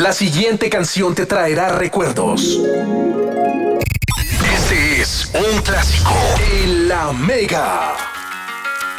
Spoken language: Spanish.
La siguiente canción te traerá recuerdos. Este es un clásico en La Mega.